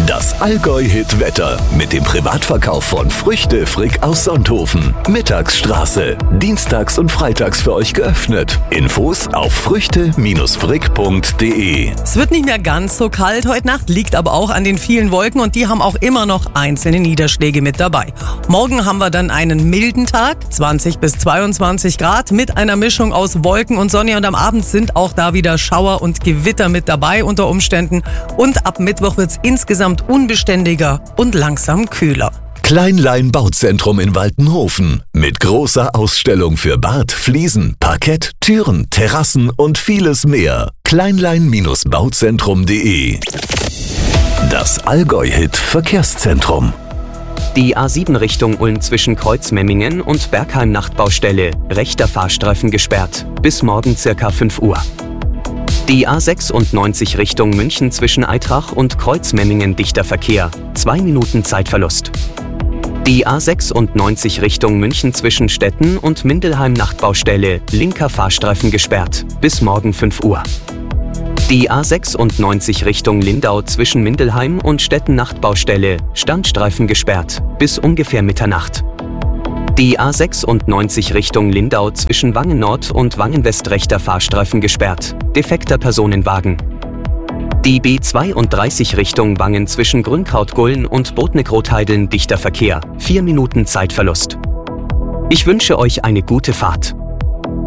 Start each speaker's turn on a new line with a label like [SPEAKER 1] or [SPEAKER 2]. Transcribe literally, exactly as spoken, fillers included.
[SPEAKER 1] Das Allgäu-Hit-Wetter mit dem Privatverkauf von Früchte Frick aus Sonthofen. Mittagsstraße. Dienstags und freitags für euch geöffnet. Infos auf früchte frick punkt de.
[SPEAKER 2] Es wird nicht mehr ganz so kalt heute Nacht, liegt aber auch an den vielen Wolken und die haben auch immer noch einzelne Niederschläge mit dabei. Morgen haben wir dann einen milden Tag, zwanzig bis zweiundzwanzig Grad mit einer Mischung aus Wolken und Sonne und am Abend sind auch da wieder Schauer und Gewitter mit dabei unter Umständen und ab Mittwoch wird es insgesamt unbeständiger und langsam kühler.
[SPEAKER 1] Kleinlein Bauzentrum in Waltenhofen mit großer Ausstellung für Bad, Fliesen, Parkett, Türen, Terrassen und vieles mehr. Kleinlein Bauzentrum punkt de. Das Allgäu-Hit Verkehrszentrum.
[SPEAKER 3] Die A sieben Richtung Ulm zwischen Kreuzmemmingen und Bergheim Nachtbaustelle. Rechter Fahrstreifen gesperrt. Bis morgen circa fünf Uhr. Die A sechsundneunzig Richtung München zwischen Eitrach und Kreuzmemmingen dichter Verkehr. Zwei Minuten Zeitverlust. Die A sechsundneunzig Richtung München zwischen Stetten und Mindelheim Nachtbaustelle. Linker Fahrstreifen gesperrt. Bis morgen fünf Uhr. Die A sechsundneunzig Richtung Lindau zwischen Mindelheim und Stetten Nachtbaustelle. Standstreifen gesperrt. Bis ungefähr Mitternacht. Die A sechsundneunzig Richtung Lindau zwischen Wangen Nord und Wangen West rechter Fahrstreifen gesperrt. Defekter Personenwagen. Die B zweiunddreißig Richtung Wangen zwischen Grünkrautgullen und Botneck-Rotheideln dichter Verkehr. Vier Minuten Zeitverlust. Ich wünsche euch eine gute Fahrt.